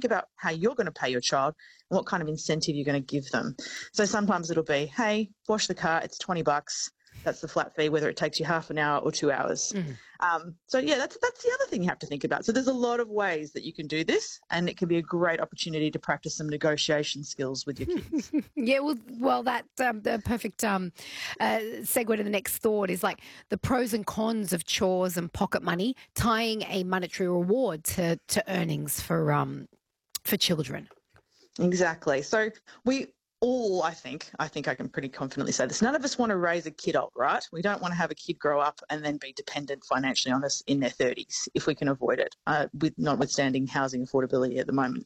think about how you're going to pay your child and what kind of incentive you're going to give them. So sometimes it'll be, hey, wash the car, it's $20. That's the flat fee, whether it takes you half an hour or 2 hours. So, yeah, that's the other thing you have to think about. So there's a lot of ways that you can do this, and it can be a great opportunity to practice some negotiation skills with your kids. Yeah, well, that the perfect segue to the next thought is like the pros and cons of chores and pocket money, tying a monetary reward to earnings for children. Exactly. So we all, I think I can pretty confidently say this, none of us want to raise a kid up, right? We don't want to have a kid grow up and then be dependent financially on us in their 30s if we can avoid it, with notwithstanding housing affordability at the moment.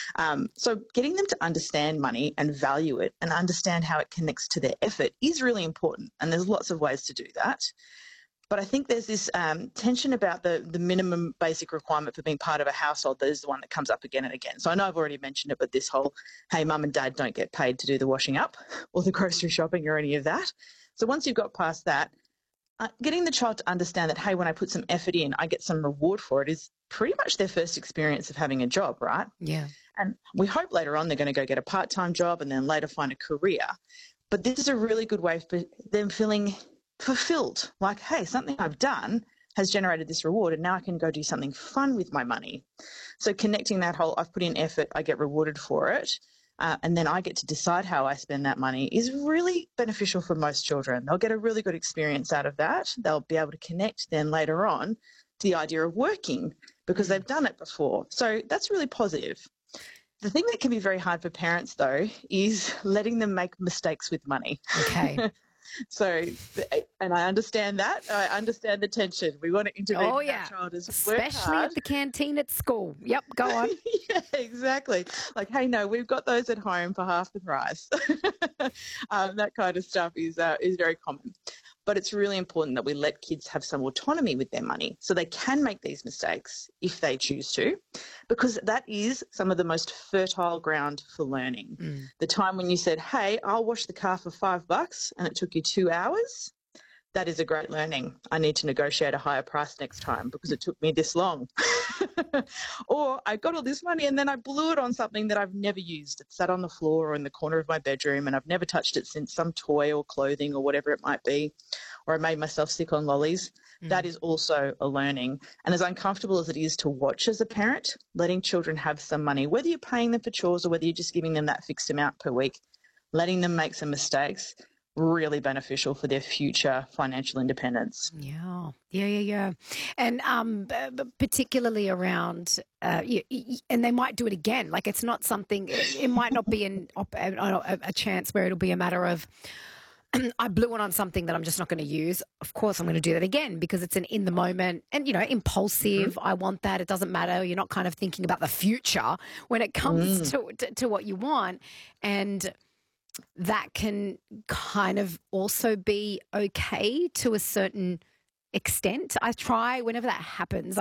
So getting them to understand money and value it and understand how it connects to their effort is really important, and there's lots of ways to do that. But I think there's this tension about the minimum basic requirement for being part of a household that is the one that comes up again and again. So I know I've already mentioned it, but this whole, hey, mum and dad don't get paid to do the washing up or the grocery shopping or any of that. So once you've got past that, getting the child to understand that, hey, when I put some effort in, I get some reward for it is pretty much their first experience of having a job, right? Yeah. And we hope later on they're going to go get a part-time job and then later find a career. But this is a really good way for them feeling fulfilled, like, hey, something I've done has generated this reward and now I can go do something fun with my money. So connecting that whole, I've put in effort, I get rewarded for it, and then I get to decide how I spend that money is really beneficial for most children. They'll get a really good experience out of that. They'll be able to connect then later on to the idea of working because they've done it before. So that's really positive. The thing that can be very hard for parents, though, is letting them make mistakes with money. Okay. So, and I understand that. I understand the tension. We want to intervene in our child as especially at the canteen at school. Yep, go on. Yeah, exactly. Like, hey, no, we've got those at home for half the price. That kind of stuff is very common. But it's really important that we let kids have some autonomy with their money so they can make these mistakes if they choose to, because that is some of the most fertile ground for learning. The time when you said, hey, I'll wash the car for $5 and it took you 2 hours, that is a great learning. I need to negotiate a higher price next time because it took me this long. Or I got all this money and then I blew it on something that I've never used. It sat on the floor or in the corner of my bedroom and I've never touched it since, some toy or clothing or whatever it might be. Or I made myself sick on lollies. That is also a learning. And as uncomfortable as it is to watch as a parent, letting children have some money, whether you're paying them for chores or whether you're just giving them that fixed amount per week, letting them make some mistakes, really beneficial for their future financial independence. Yeah. And particularly around, and they might do it again. Like it's not something, it might not be a chance where it'll be a matter of, I blew it on something that I'm just not going to use. Of course, I'm going to do that again because it's an in the moment and, impulsive. I want that. It doesn't matter. You're not kind of thinking about the future when it comes to what you want. And that can kind of also be okay to a certain extent. I try, whenever that happens,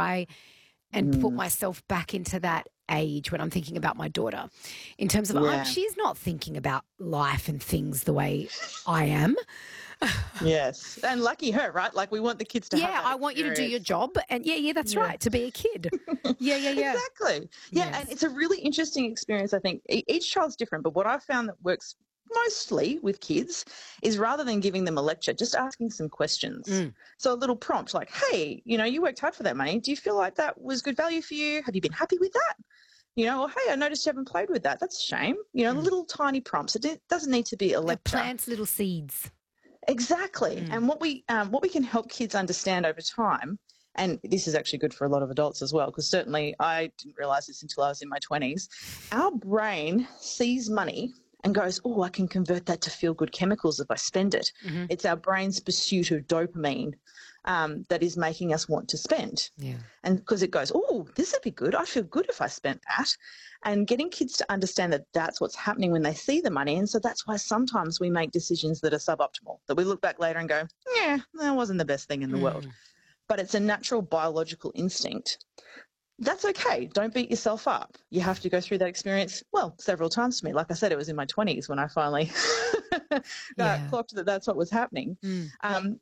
and put myself back into that age when I'm thinking about my daughter in terms of she's not thinking about life and things the way I am. Yes. And lucky her, right? Like we want the kids to have that I want you to do your job. And that's right, to be a kid. Yeah. Exactly. Yeah, yes. And it's a really interesting experience, I think. Each child's different, but what I've found that works mostly with kids is rather than giving them a lecture, just asking some questions. So a little prompt like, hey, you worked hard for that money. Do you feel like that was good value for you? Have you been happy with that? Or hey, I noticed you haven't played with that. That's a shame. Little tiny prompts. It doesn't need to be a lecture. It plants little seeds. Exactly. And what we can help kids understand over time, and this is actually good for a lot of adults as well, because certainly I didn't realise this until I was in my 20s, our brain sees money and goes, oh, I can convert that to feel-good chemicals if I spend it. It's our brain's pursuit of dopamine that is making us want to spend. Yeah. And because it goes, oh, this would be good. I feel good if I spent that. And getting kids to understand that that's what's happening when they see the money. And so that's why sometimes we make decisions that are suboptimal, that we look back later and go, yeah, that wasn't the best thing in the world. But it's a natural biological instinct. That's okay. Don't beat yourself up. You have to go through that experience, several times for me. Like I said, it was in my 20s when I finally clocked that that's what was happening.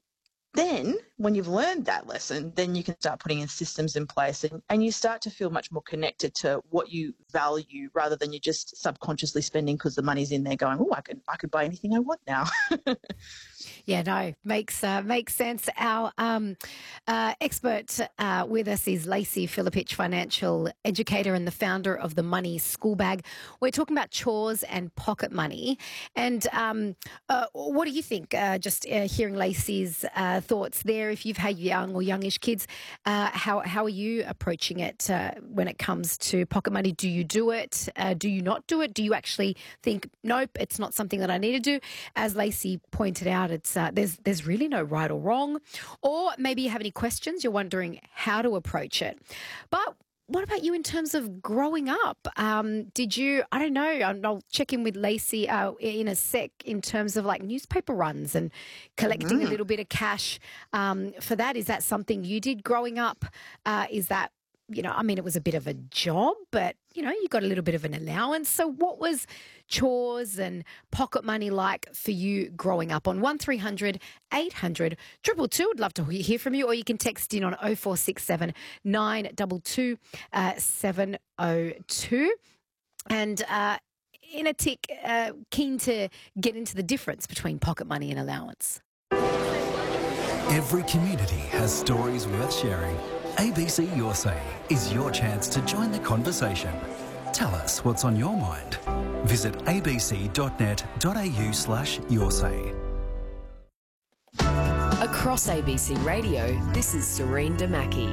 Then when you've learned that lesson, then you can start putting in systems in place, and you start to feel much more connected to what you value rather than you're just subconsciously spending because the money's in there going, oh, I could buy anything I want now. Yeah, no, makes sense. Our expert with us is Lacey Filipich, financial educator and the founder of the Money School Bag. We're talking about chores and pocket money. And what do you think? Just hearing Lacey's thoughts there. If you've had young or youngish kids, how are you approaching it when it comes to pocket money? Do you do it? Do you not do it? Do you actually think, nope, it's not something that I need to do? As Lacey pointed out, it's there's really no right or wrong. Or maybe you have any questions, you're wondering how to approach it. But what about you in terms of growing up? Did you, I don't know, I'll check in with Lacey in a sec in terms of like newspaper runs and collecting a little bit of cash for that. Is that something you did growing up? Is that, I mean, it was a bit of a job, but, you got a little bit of an allowance. So what was chores and pocket money like for you growing up? On 1300 800 222, I'd love to hear from you, or you can text in on 0467 922 702. And in a tick, keen to get into the difference between pocket money and allowance. Every community has stories worth sharing. ABC Your Say is your chance to join the conversation. Tell us what's on your mind. Visit abc.net.au/yoursay. Across ABC Radio, this is Serene Damaki.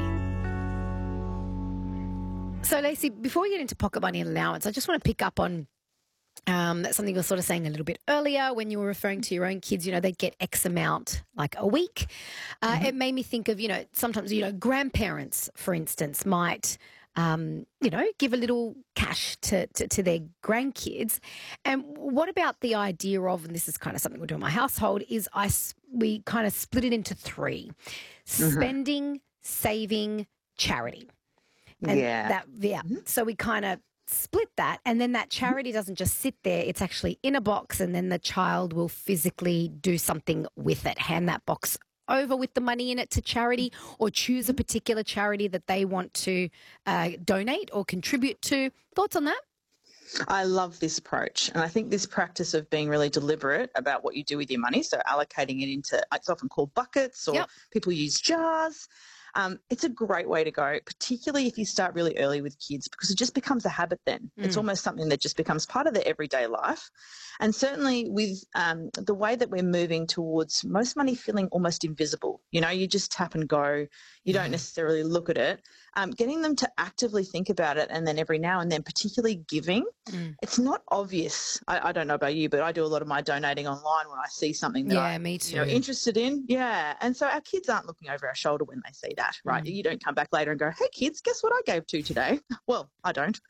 So, Lacey, before we get into pocket money and allowance, I just want to pick up on something you were sort of saying a little bit earlier when you were referring to your own kids, they'd get X amount like a week. It made me think of, sometimes, grandparents, for instance, might, give a little cash to their grandkids. And what about the idea of, and this is kind of something we do in my household, is we kind of split it into three: spending, saving, charity. And so we kind of split that, and then that charity doesn't just sit there, it's actually in a box, and then the child will physically do something with it, hand that box over with the money in it to charity, or choose a particular charity that they want to donate or contribute to. Thoughts on that? I love this approach, and I think this practice of being really deliberate about what you do with your money, so allocating it into, it's often called buckets, or people use jars. It's a great way to go, particularly if you start really early with kids, because it just becomes a habit then. It's almost something that just becomes part of their everyday life. And certainly with the way that we're moving towards most money feeling almost invisible, you just tap and go, you don't necessarily look at it. Getting them to actively think about it, and then every now and then, particularly giving, it's not obvious. I don't know about you, but I do a lot of my donating online when I see something that I'm interested in. Yeah. And so our kids aren't looking over our shoulder when they see that, right? You don't come back later and go, hey, kids, guess what I gave to today? Well, I don't.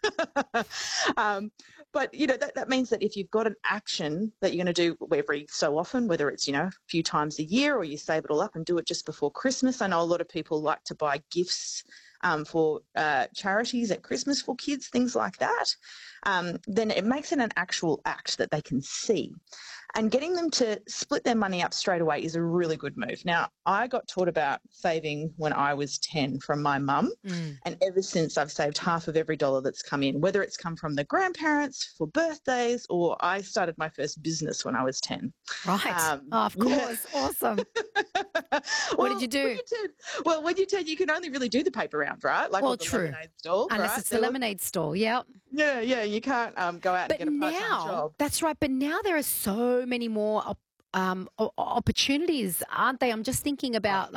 But, that means that if you've got an action that you're going to do every so often, whether it's, a few times a year, or you save it all up and do it just before Christmas. I know a lot of people like to buy gifts for charities at Christmas for kids, things like that. Then it makes it an actual act that they can see. And getting them to split their money up straight away is a really good move. Now, I got taught about saving when I was 10 from my mum, and ever since I've saved half of every dollar that's come in, whether it's come from the grandparents for birthdays, or I started my first business when I was 10. Right. Of course. Awesome. What did you do? When you're 10, you can only really do the paper round, right? Like the lemonade stall. Unless it's the lemonade stall, yeah. Yeah, you can't go out and get a part-time job. That's right. But now there are so many more opportunities, aren't they? I'm just thinking about,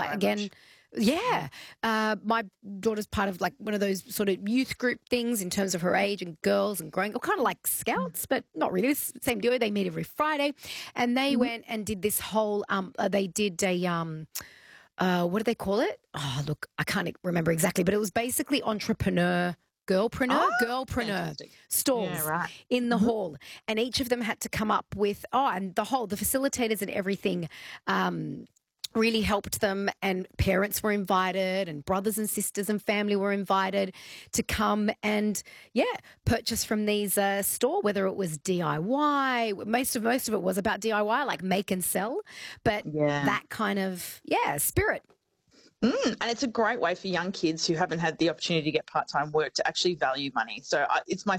my daughter's part of like one of those sort of youth group things in terms of her age and girls and growing, or kind of like scouts, but not really. It's the same deal. They meet every Friday, and they went and did this whole. They did a what do they call it? Oh, look, I can't remember exactly, but it was basically girlpreneur stalls in the hall, and each of them had to come up with the facilitators and everything really helped them, and parents were invited and brothers and sisters and family were invited to come and purchase from these store, whether it was DIY. Most of it was about DIY, like make and sell, but that kind of spirit. And it's a great way for young kids who haven't had the opportunity to get part-time work to actually value money. So it's my